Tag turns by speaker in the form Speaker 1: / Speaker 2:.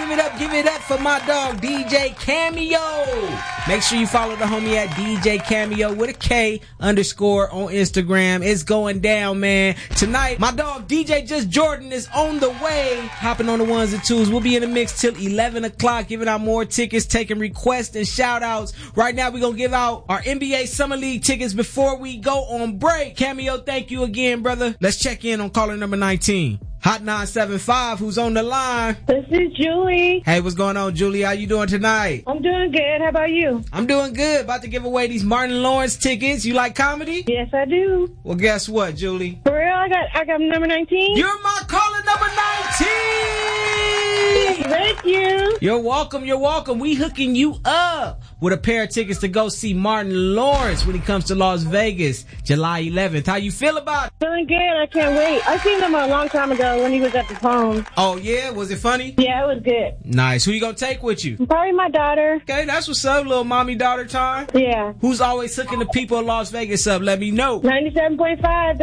Speaker 1: give it up for my dog DJ Cameo. Make sure you follow the homie at DJ Cameo with a K _ on Instagram. It's going down, man. Tonight, my dog DJ Just Jordan is on the way. Hopping on the ones and twos. We'll be in the mix till 11 o'clock, giving out more tickets, taking requests and shout outs. Right now, we're going to give out our NBA Summer League tickets before we go on break. Cameo, thank you again, brother. Let's check in on caller number 19. Hot 975, who's on the line?
Speaker 2: This is Julie.
Speaker 1: Hey, what's going on, Julie? How you doing tonight?
Speaker 2: I'm doing good. How about you?
Speaker 1: I'm doing good. About to give away these Martin Lawrence tickets. You like comedy?
Speaker 2: Yes, I do.
Speaker 1: Well, guess what, Julie?
Speaker 2: For real, I got number 19.
Speaker 1: You're my caller number 19!
Speaker 2: Thank you.
Speaker 1: You're welcome. You're welcome. We hooking you up with a pair of tickets to go see Martin Lawrence when he comes to Las Vegas, July 11th. How you feel about it?
Speaker 2: Feeling good. I can't wait. I seen him a long time ago when he was at the Palms.
Speaker 1: Oh, yeah? Was it funny?
Speaker 2: Yeah, it was good.
Speaker 1: Nice. Who you gonna take with you?
Speaker 2: Probably my daughter.
Speaker 1: Okay, that's what's up, little mommy-daughter time.
Speaker 2: Yeah.
Speaker 1: Who's always hooking the people of Las Vegas up? Let me know.
Speaker 2: 97.5.